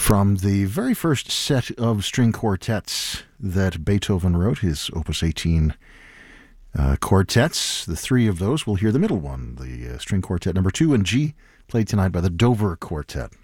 From the very first set of string quartets that Beethoven wrote, his Opus 18 quartets, the three of those, we'll hear the middle one, the string quartet number 2 in G, played tonight by the Dover Quartet.